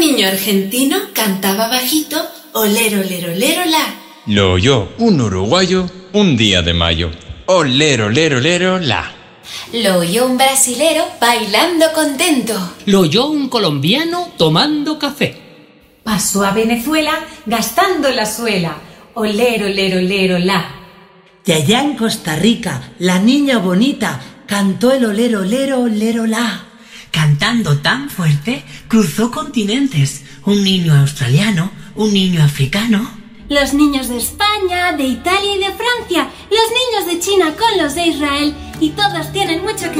niño argentino cantaba bajito, olero, olero, olero, la. Lo oyó un uruguayo un día de mayo. Olero, olero, olero, la. Lo oyó un brasilero bailando contento. Lo oyó un colombiano tomando café. Pasó a Venezuela gastando la suela. Olero, olero, olero, la. Y allá en Costa Rica, la niña bonita cantó el olero, olero, olero, la. Cantando tan fuerte, cruzó continentes. Un niño australiano, un niño africano. Los niños de España, de Italia y de Francia. Los niños de China con los de Israel. Y todos tienen mucho que